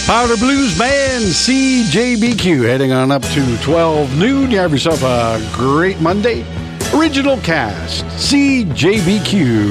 Powder Blues Band, CJBQ, heading on up to 12 noon. You have yourself a great Monday. Original cast, CJBQ.